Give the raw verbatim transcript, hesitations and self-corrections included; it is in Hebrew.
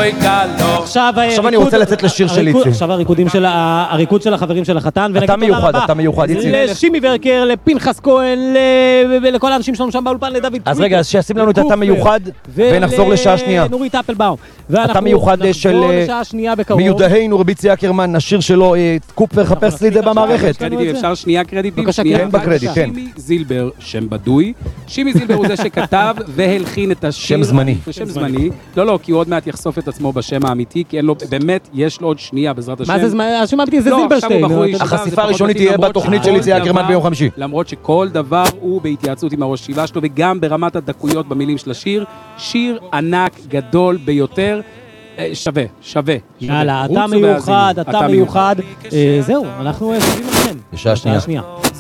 אוי קלו. עכשיו אני רוצה לצאת לשיר של איצי. עכשיו הריקוד של החברים של החתן. אתה מיוחד, אתה מיוחד, איצי. לשימי ורקר, לפנחס כהן, ולכל האנשים שלנו שם באולפן, לדוד אז רגע, אז שישים לנו את אתה מיוחד, ונחזור לשעה שנייה. ונורית אפלבאום. אתה מיוחד של מיודענו רבי ציה קרמן, השיר שלו, קופר חפש לי זה במערכת. אפשר שנייה קרדיטים? כן, בקרדיט, כן. שימי זילבר, שם בדוי. שימי זילבר הוא זה שכתב והלחין את השיר. שם זמני. שם זמני. לא, לא, כי הוא עוד מעט יחשוף את עצמו בשם האמיתי, כי אין לו, באמת, יש לו עוד שנייה בעזרת השם. מה זה זמן? השם האמיתי זה זילברשטיין. החשיפה הראשונית תהיה בתוכנית של ציה קרמן ביום חמישי. למרות שכל דבר הוא בהתייעצות עם הראש שיבה שלו, וגם ברמת הדקויות במילים של השיר. שיר ענק, גדול ביותר. שווה, שווה. יאללה, אתה מיוחד, אתה מיוחד. זהו, אנחנו שווים לכם. בשעה שנייה.